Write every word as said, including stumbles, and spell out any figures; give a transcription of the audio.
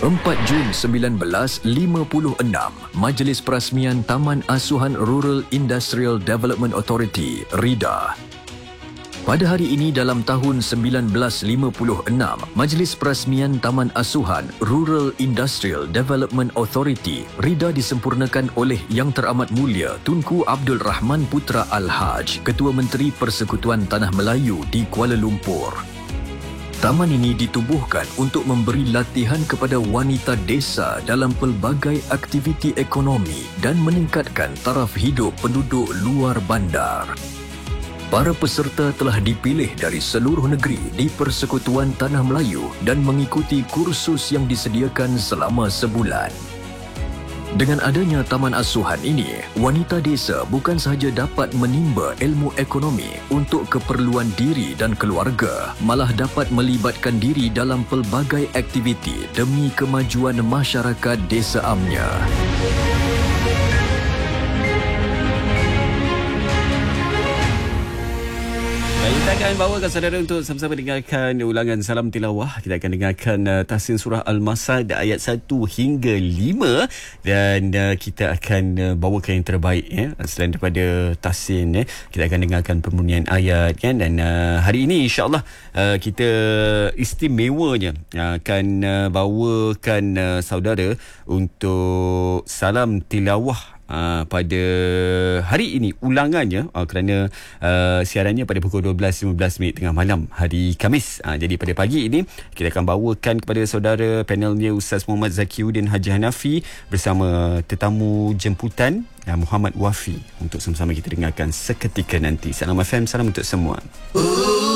empat Jun seribu sembilan ratus lima puluh enam, Majlis Perasmian Taman Asuhan Rural Industrial Development Authority, RIDA. Pada hari ini dalam tahun seribu sembilan ratus lima puluh enam, Majlis Perasmian Taman Asuhan Rural Industrial Development Authority, RIDA disempurnakan oleh Yang Teramat Mulia Tunku Abdul Rahman Putra Al-Haj, Ketua Menteri Persekutuan Tanah Melayu di Kuala Lumpur. Taman ini ditubuhkan untuk memberi latihan kepada wanita desa dalam pelbagai aktiviti ekonomi dan meningkatkan taraf hidup penduduk luar bandar. Para peserta telah dipilih dari seluruh negeri di Persekutuan Tanah Melayu dan mengikuti kursus yang disediakan selama sebulan. Dengan adanya taman asuhan ini, wanita desa bukan sahaja dapat menimba ilmu ekonomi untuk keperluan diri dan keluarga, malah dapat melibatkan diri dalam pelbagai aktiviti demi kemajuan masyarakat desa amnya. Kita akan bawakan saudara untuk sama-sama dengarkan ulangan Salam Tilawah. Kita akan dengarkan uh, Tahsin Surah Al-Masad ayat satu hingga lima dan uh, kita akan uh, bawakan yang terbaik ya. Selain daripada Tahsin ya, kita akan dengarkan pembunyian ayat kan, dan uh, hari ini insya-Allah uh, kita istimewanya uh, akan uh, bawakan uh, saudara untuk Salam Tilawah Uh, pada hari ini ulangannya uh, kerana uh, siarannya pada pukul dua belas lima belas minit tengah malam hari Khamis. Uh, jadi pada pagi ini kita akan bawakan kepada saudara panelnya Ustaz Muhammad Zakiuddin Haji Hanafi bersama tetamu jemputan uh, Muhammad Wafi untuk sama-sama kita dengarkan seketika nanti. Salam F M, salam untuk semua.